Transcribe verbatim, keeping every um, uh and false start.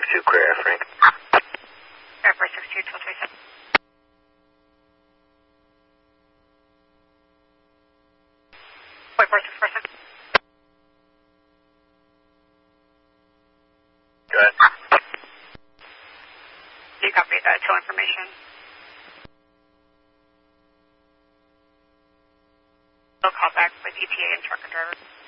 two, clear Air Frank. Air four six two, twelve thirty-seven. Point four six four six. Go ahead. You copy that till information. We'll call back with E T A and trucker driver.